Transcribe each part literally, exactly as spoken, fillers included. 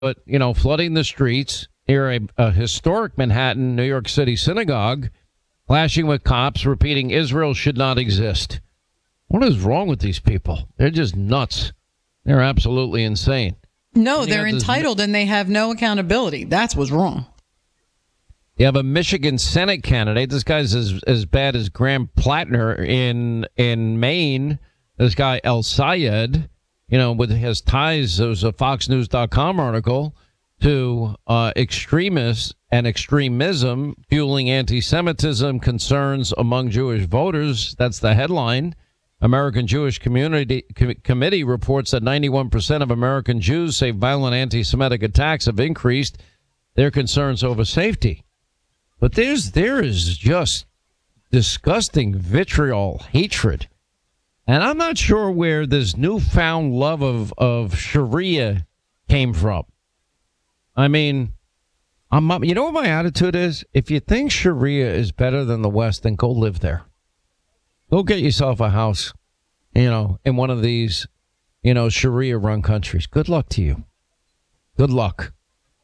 but, you know, flooding the streets near a, a historic Manhattan, New York City synagogue, clashing with cops, repeating Israel should not exist. What is wrong with these people? They're just nuts. They're absolutely insane. No, they're entitled and they have no accountability. That's what's wrong. You have a Michigan Senate candidate. This guy's as as bad as Graham Plattner in in Maine. This guy El Sayed, you know, with his ties. There was a Fox News dot com article to uh, extremists and extremism fueling anti-Semitism concerns among Jewish voters. That's the headline. American Jewish Community Com- Committee reports that ninety-one percent of American Jews say violent anti-Semitic attacks have increased their concerns over safety. But there's there is just disgusting vitriol, hatred. And I'm not sure where this newfound love of, of Sharia came from. I mean, I'm, you know what my attitude is? If you think Sharia is better than the West, then go live there. Go get yourself a house, you know, in one of these, you know, Sharia-run countries. Good luck to you. Good luck.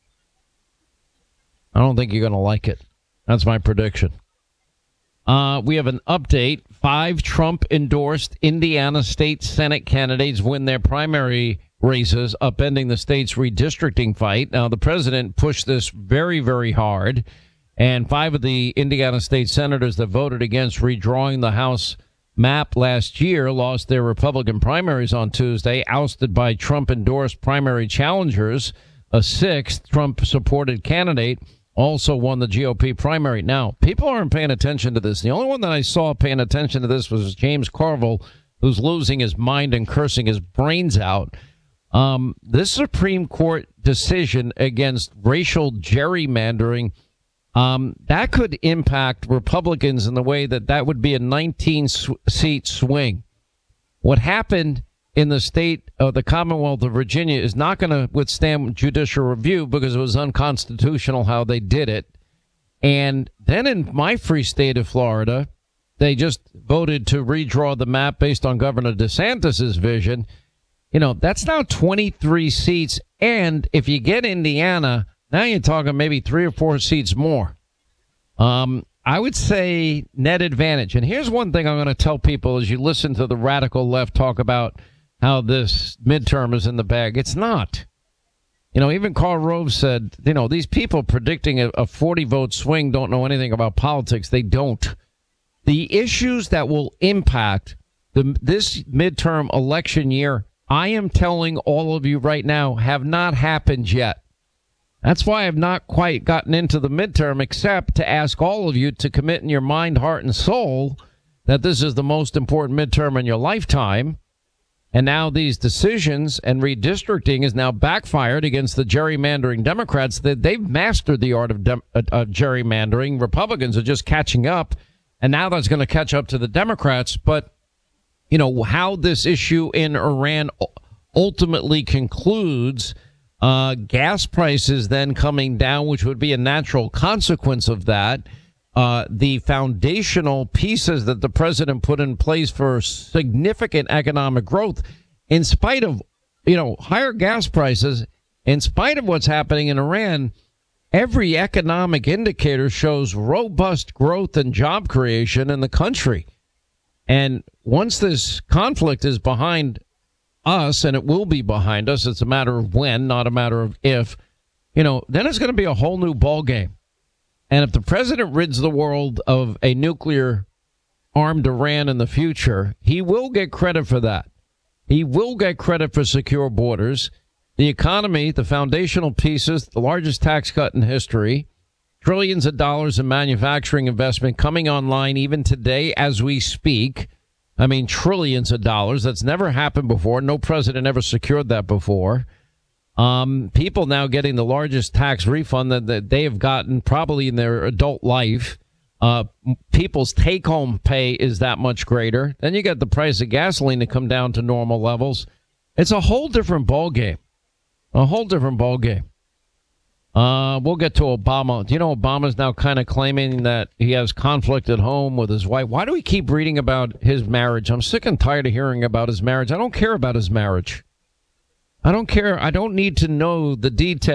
I don't think you're going to like it. That's my prediction. Uh, we have an update. Five Trump-endorsed Indiana state Senate candidates win their primary races, upending the state's redistricting fight. Now, the president pushed this very, very hard. And five of the Indiana state senators that voted against redrawing the House map last year lost their Republican primaries on Tuesday, ousted by Trump-endorsed primary challengers. A sixth Trump-supported candidate also won the G O P primary. Now, people aren't paying attention to this. The only one that I saw paying attention to this was James Carville, who's losing his mind and cursing his brains out. Um, this Supreme Court decision against racial gerrymandering Um, that could impact Republicans in the way that that would be a nineteen-seat swing. What happened in the state of the Commonwealth of Virginia is not going to withstand judicial review because it was unconstitutional how they did it. And then in my free state of Florida, they just voted to redraw the map based on Governor DeSantis's vision. You know, that's now twenty-three seats. And if you get Indiana, now you're talking maybe three or four seats more. Um, I would say net advantage. And here's one thing I'm going to tell people as you listen to the radical left talk about how this midterm is in the bag. It's not. You know, even Karl Rove said, you know, these people predicting a, a forty-vote swing don't know anything about politics. They don't. The issues that will impact the, this midterm election year, I am telling all of you right now, have not happened yet. That's why I've not quite gotten into the midterm, except to ask all of you to commit in your mind, heart, and soul that this is the most important midterm in your lifetime. And now these decisions and redistricting is now backfired against the gerrymandering Democrats. That they've mastered the art of, dem- of gerrymandering. Republicans are just catching up, and now that's going to catch up to the Democrats. But, you know, how this issue in Iran ultimately concludes, Uh, gas prices then coming down, which would be a natural consequence of that. Uh, the foundational pieces that the president put in place for significant economic growth, in spite of, you know, higher gas prices, in spite of what's happening in Iran, every economic indicator shows robust growth and job creation in the country. And once this conflict is behind us, and it will be behind us, it's a matter of when, not a matter of if, you know, then it's going to be a whole new ball game. And if the president rids the world of a nuclear armed Iran in the future, he will get credit for that. He will get credit for secure borders, the economy, the foundational pieces, the largest tax cut in history, trillions of dollars in manufacturing investment coming online even today as we speak. I mean, trillions of dollars. That's never happened before. No president ever secured that before. Um, people now getting the largest tax refund that, that they have gotten probably in their adult life. Uh, people's take-home pay is that much greater. Then you got the price of gasoline to come down to normal levels. It's a whole different ballgame. A whole different ballgame. Uh, we'll get to Obama. Do you know Obama's now kind of claiming that he has conflict at home with his wife? Why do we keep reading about his marriage? I'm sick and tired of hearing about his marriage. I don't care about his marriage. I don't care. I don't need to know the details.